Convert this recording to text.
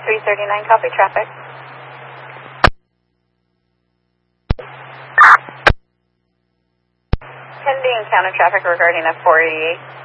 339, copy traffic. Pending encounter traffic regarding F488.